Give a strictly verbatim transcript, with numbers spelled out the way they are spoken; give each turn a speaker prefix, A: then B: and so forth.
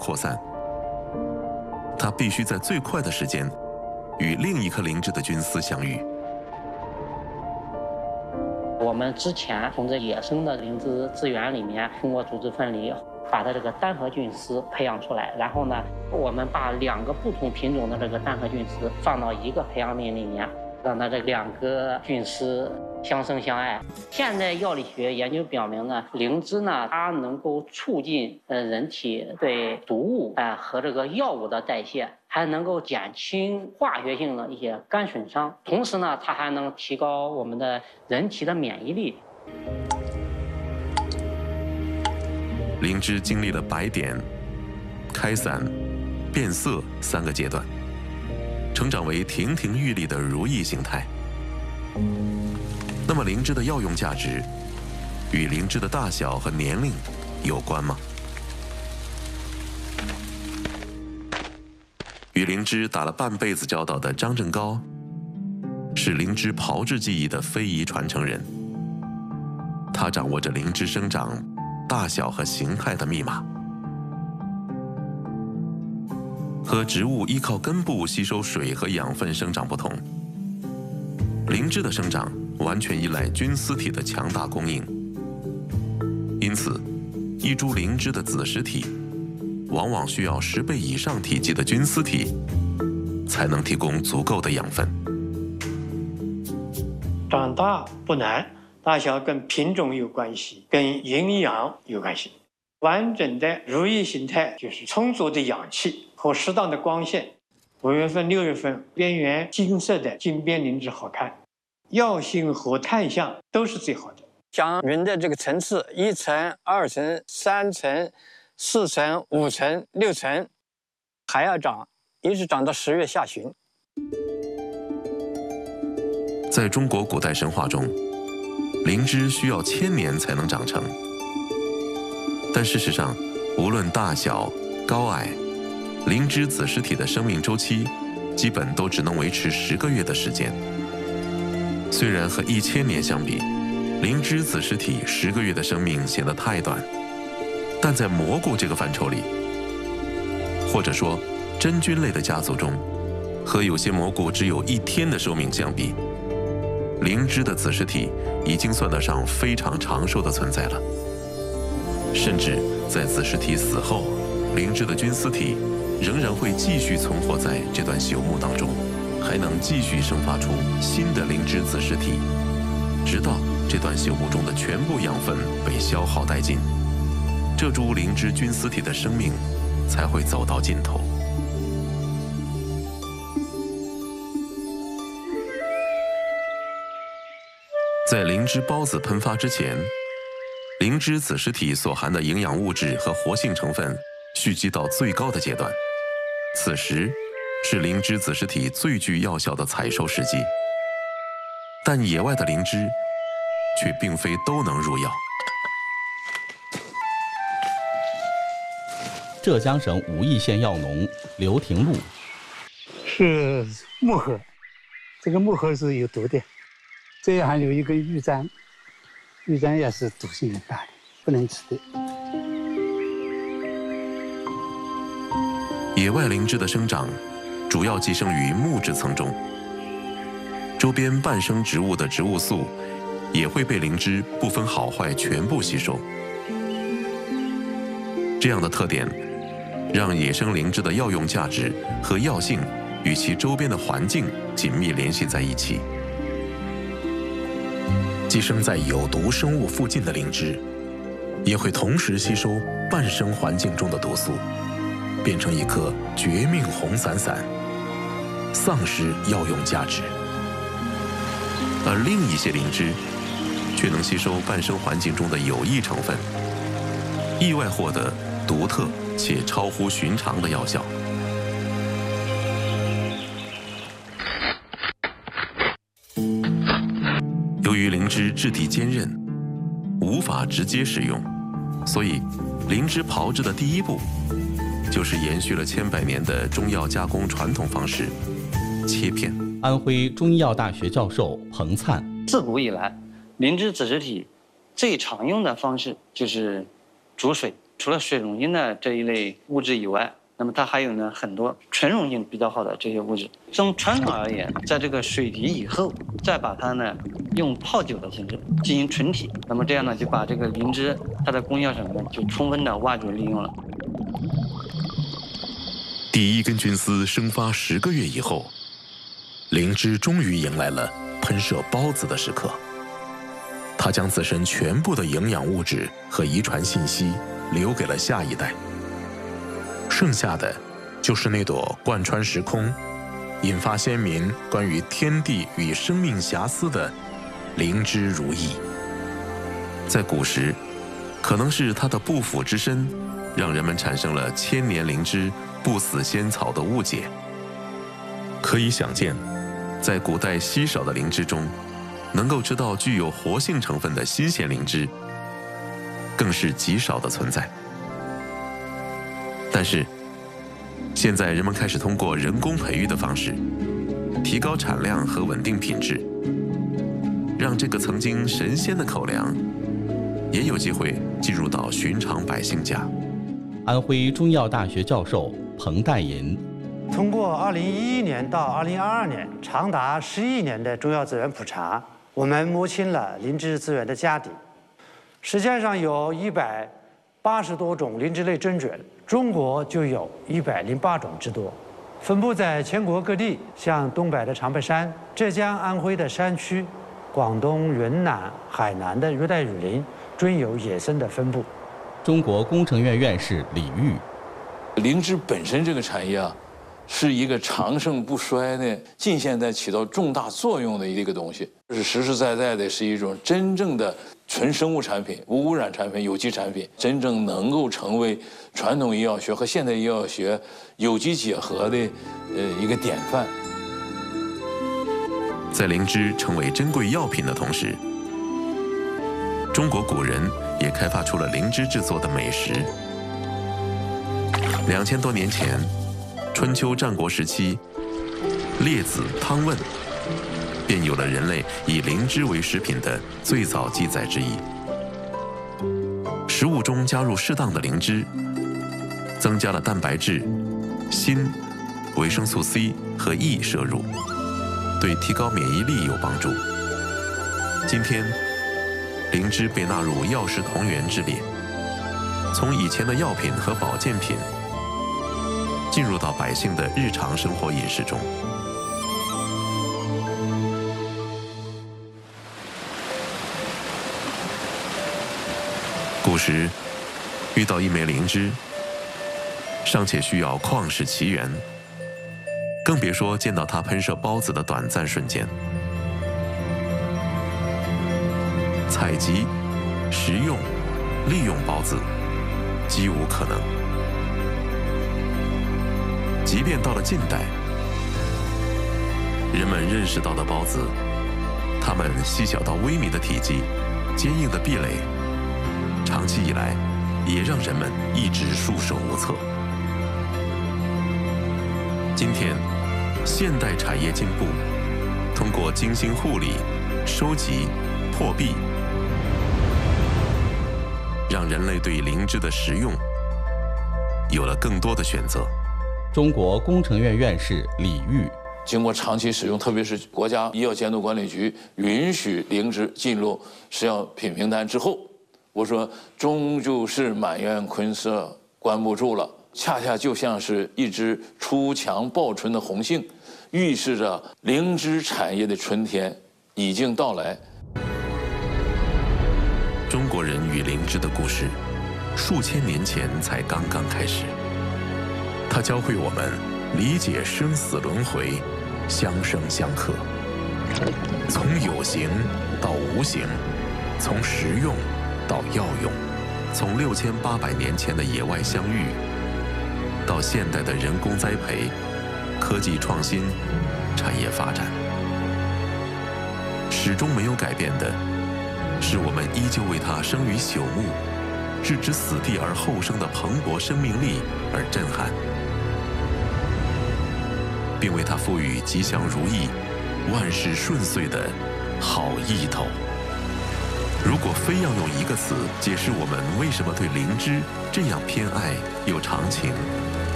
A: 扩散，它必须在最快的时间与另一颗灵芝的菌丝相遇。
B: 我们之前从这野生的灵芝资源里面，通过组织分离，把它这个单核菌丝培养出来，然后呢，我们把两个不同品种的这个单核菌丝放到一个培养皿里面，让它这两个菌丝相生相爱。现在药理学研究表明呢，灵芝呢，它能够促进呃人体对毒物啊、呃、和这个药物的代谢，还能够减轻化学性的一些肝损伤，同时呢，它还能提高我们的人体的免疫力。
A: 灵芝经历了白点、开散、变色三个阶段，成长为亭亭玉立的如意形态。那么灵芝的药用价值与灵芝的大小和年龄有关吗？与灵芝打了半辈子交道的张正高，是灵芝炮制技艺的非遗传承人。他掌握着灵芝生长大小和形态的密码。和植物依靠根部吸收水和养分生长不同，灵芝的生长完全依赖菌丝体的强大供应。因此，一株灵芝的子实体往往需要十倍以上体积的菌丝体，才能提供足够的养分。
C: 长大不难，大小跟品种有关系，跟营养有关系。完整的如意形态就是充足的氧气和适当的光线。五月份、六月份，边缘金色的金边灵芝好看，药性和态相都是最好的。
D: 像云的这个层次，一层、二层、三层、四层、五层、六层，还要长，一直长到十月下旬。
A: 在中国古代神话中，灵芝需要千年才能长成。但事实上，无论大小、高矮，灵芝子实体的生命周期基本都只能维持十个月的时间。虽然和一千年相比，灵芝子实体十个月的生命显得太短，但在蘑菇这个范畴里，或者说真菌类的家族中，和有些蘑菇只有一天的寿命相比，灵芝的子实体已经算得上非常长寿的存在了。甚至在子实体死后，灵芝的菌丝体仍然会继续存活在这段朽木当中，还能继续生发出新的灵芝子实体，直到这段朽木中的全部养分被消耗殆尽，这株灵芝菌丝体的生命才会走到尽头。在灵芝孢子喷发之前，灵芝子实体所含的营养物质和活性成分蓄积到最高的阶段，此时是灵芝子实体最具药效的采收时机。但野外的灵芝却并非都能入药。
E: 浙江省武义县药农刘廷禄
F: 是木荷，这个木荷是有毒的，这还有一个玉簪，玉簪也是毒性很大的，不能吃的。
A: 野外灵芝的生长主要寄生于木质层中，周边半生植物的植物素也会被灵芝不分好坏全部吸收。这样的特点让野生灵芝的药用价值和药性与其周边的环境紧密联系在一起。
G: 寄生在有毒生物附近的灵芝，也会同时吸收半生环境中的毒素，变成一颗绝命红伞伞，丧失药用价值。
A: 而另一些灵芝却能吸收半生环境中的有益成分，意外获得独特且超乎寻常的药效。由于灵芝质地坚韧，无法直接食用，所以灵芝炮制的第一步就是延续了千百年的中药加工传统方式——切片。
E: 安徽中医药大学教授彭灿，
D: 自古以来，灵芝子实体最常用的方式就是煮水
H: 除了水溶性的这一类物质以外，那么它还有呢很多纯溶性比较好的这些物质。从传统而言，在这个水滴以后，再把它呢用泡酒的形式进行纯体，那么这样呢就把这个灵芝它的功效成分就充分的挖掘利用了。
G: 第一根菌丝生发十个月以后，灵芝终于迎来了喷射孢子的时刻。它将自身全部的营养物质和遗传信息留给了下一代，剩下的就是那朵贯穿时空、引发先民关于天地与生命遐思的灵芝如意。在古时，可能是它的不腐之身，让人们产生了千年灵芝不死仙草的误解。可以想见，在古代稀少的灵芝中，能够知道具有活性成分的新鲜灵芝，更是极少的存在。但是，现在人们开始通过人工培育的方式，提高产量和稳定品质，让这个曾经神仙的口粮，也有机会进入到寻常百姓家。
E: 安徽中医药大学教授彭代银。
I: 通过二零一一年到二零二二年长达十一年的中药资源普查，我们摸清了灵芝资源的家底。世界上有一百八十多种灵芝类真菌，中国就有一百零八种之多，分布在全国各地，像东北的长白山、浙江、安徽的山区、广东、云南、海南的热带雨林均有野生的分布。
E: 中国工程院院士李煜，
J: 灵芝本身这个产业啊，是一个长盛不衰的，近现代起到重大作用的一个东西，是实实在在的是一种真正的纯生物产品、无污染产品、有机产品，真正能够成为传统医药学和现代医药学有机结合的呃一个典范。
A: 在灵芝成为珍贵药品的同时，中国古人也开发出了灵芝制作的美食。两千多年前，春秋战国时期，列子《汤问》便有了人类以灵芝为食品的最早记载之一。食物中加入适当的灵芝，增加了蛋白质、锌、维生素 C 和 E 摄入，对提高免疫力有帮助。今天，灵芝被纳入药食同源之列，从以前的药品和保健品，进入到百姓的日常生活饮食中。古时遇到一枚灵芝，尚且需要旷世奇缘，更别说见到它喷射孢子的短暂瞬间。采集、食用、利用孢子，几无可能。即便到了近代，人们认识到的孢子，它们细小到微米的体积，坚硬的壁垒，长期以来也让人们一直束手无策。今天，现代产业进步，通过精心护理、收集、破壁，让人类对灵芝的食用有了更多的选择。
E: 中国工程院院士李煜，
J: 经过长期使用，特别是国家医药监督管理局允许灵芝进入食药品名单之后，我说终究是满园春色关不住了，恰恰就像是一只出墙报春的红杏，预示着灵芝产业的春天已经到来。
A: 中国人与灵芝的故事，数千年前才刚刚开始。它教会我们理解生死轮回，相生相克，从有形到无形，从实用到药用，从六千八百年前的野外相遇，到现代的人工栽培、科技创新、产业发展，始终没有改变的，是我们依旧为它生于朽木、置之死地而后生的蓬勃生命力而震撼，并为它赋予吉祥如意、万事顺遂的好意头。 如果非要用一个词解释我们为什么对灵芝这样偏爱又长情，